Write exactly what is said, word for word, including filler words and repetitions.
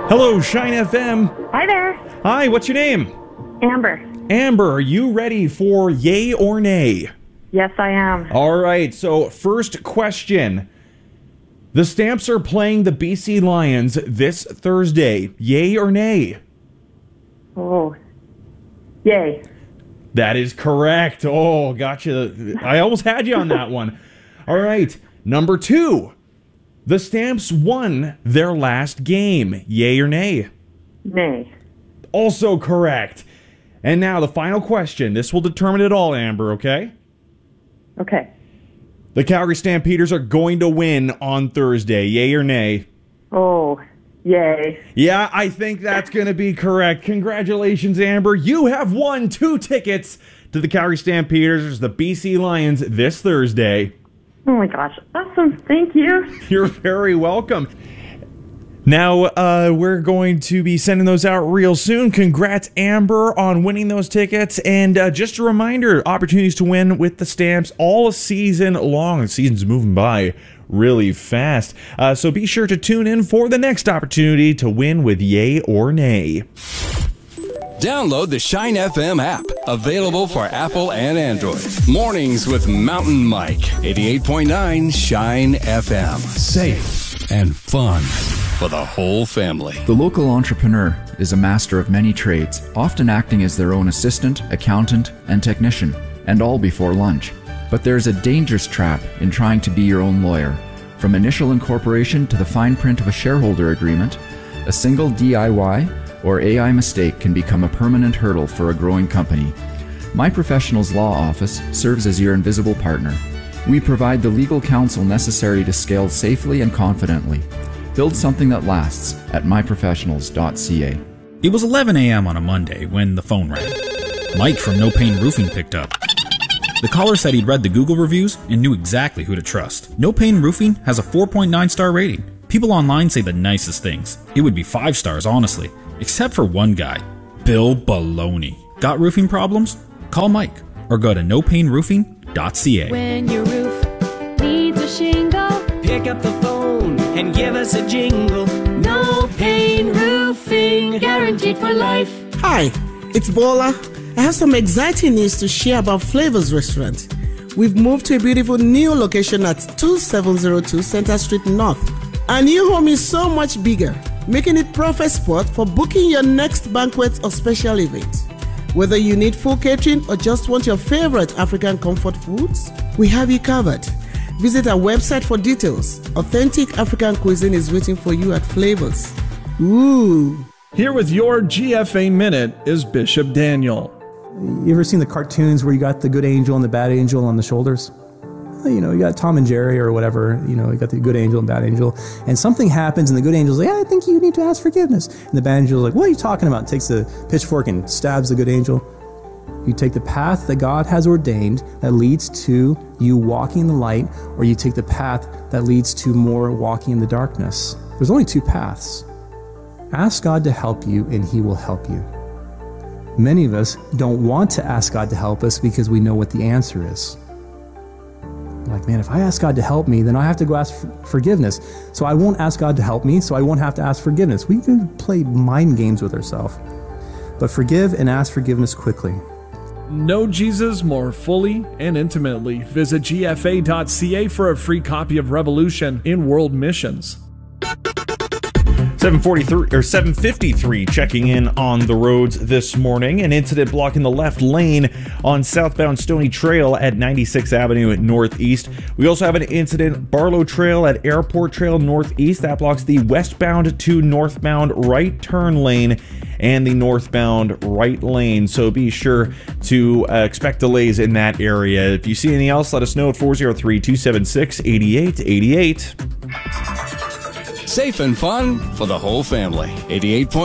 Hello, Shine F M. Hi there. Hi, what's your name? Amber. Amber, are you ready for yay or nay? Yes, I am. All right, so first question. The Stamps are playing the B C Lions this Thursday. Yay or nay? Oh, yay. That is correct. Oh, gotcha. I almost had you on that one. All right, number two. The Stamps won their last game. Yay or nay? Nay. Also correct. And now the final question. This will determine it all, Amber, okay? Okay. The Calgary Stampeders are going to win on Thursday. Yay or nay? Oh, yay. Yeah, I think that's going to be correct. Congratulations, Amber. You have won two tickets to the Calgary Stampeders versus the B C Lions this Thursday. Oh my gosh. Awesome. Thank you. You're very welcome. Now, uh, we're going to be sending those out real soon. Congrats, Amber, on winning those tickets. And uh, just a reminder, opportunities to win with the Stamps all season long. The season's moving by really fast. Uh, so be sure to tune in for the next opportunity to win with yay or nay. Download the Shine F M app, available for Apple and Android. Mornings with Mountain Mike, eighty-eight point nine Shine F M. Safe and fun for the whole family. The local entrepreneur is a master of many trades, often acting as their own assistant, accountant, and technician, and all before lunch. But there's a dangerous trap in trying to be your own lawyer. From initial incorporation to the fine print of a shareholder agreement, a single D I Y or A I mistake can become a permanent hurdle for a growing company. My Professionals Law Office serves as your invisible partner. We provide the legal counsel necessary to scale safely and confidently. Build something that lasts at my professionals dot c a. It was eleven a.m. on a Monday when the phone rang. Mike from No Pain Roofing picked up. The caller said he'd read the Google reviews and knew exactly who to trust. No Pain Roofing has a four point nine star rating. People online say the nicest things. It would be five stars, honestly. Except for one guy, Bill Baloney. Got roofing problems? Call Mike or go to no pain roofing dot c a. When your roof needs a shingle, pick up the phone and give us a jingle. No Pain Roofing, guaranteed for life. Hi, it's Bola. I have some exciting news to share about Flavors Restaurant. We've moved to a beautiful new location at two seven zero two Center Street North. Our new home is so much bigger, making it perfect spot for booking your next banquet or special event. Whether you need full catering or just want your favorite African comfort foods, we have you covered. Visit our website for details. Authentic African cuisine is waiting for you at Flavors. Ooh. Here with your G F A Minute is Bishop Daniel. You ever seen the cartoons where you got the good angel and the bad angel on the shoulders? You know, you got Tom and Jerry or whatever, you know, you got the good angel and bad angel, and something happens and the good angel's like, yeah, I think you need to ask forgiveness. And the bad angel's like, what are you talking about? Takes the pitchfork and stabs the good angel. You take the path that God has ordained that leads to you walking in the light, or you take the path that leads to more walking in the darkness. There's only two paths. Ask God to help you and He will help you. Many of us don't want to ask God to help us because we know what the answer is. Like, man, if I ask God to help me, then I have to go ask for forgiveness. So I won't ask God to help me, so I won't have to ask forgiveness. We can play mind games with ourselves. But forgive and ask forgiveness quickly. Know Jesus more fully and intimately. Visit G F A dot c a for a free copy of Revolution in World Missions. seven forty-three or seven fifty-three checking in on the roads this morning. An incident blocking the left lane on southbound Stony Trail at ninety-sixth Avenue Northeast. We also have an incident Barlow Trail at Airport Trail Northeast that blocks the westbound to northbound right turn lane and the northbound right lane. So be sure to uh, expect delays in that area. If you see anything else, let us know at four oh three, two seven six, eight eight eight eight. Safe and fun for the whole family. eighty-eight point